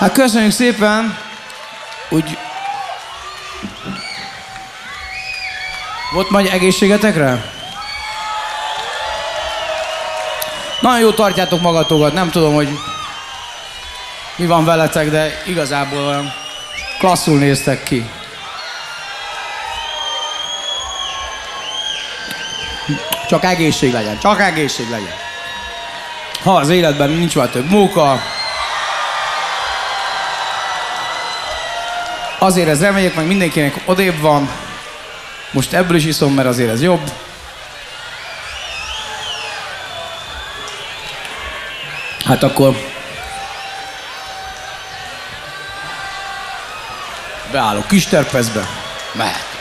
Hát köszönjük szépen. Úgy... Volt majd egészségetekre? Nagyon jó tartjátok magatokat, nem tudom, hogy mi van veletek, de igazából olyan klasszul néztek ki. Csak egészség legyen, csak egészség legyen. Ha az életben nincs már több móka, azért ez reméljük, meg mindenkinek odébb van. Most ebből is iszom, mert azért ez jobb. Hát akkor beállok kis terpezbe. Mehet.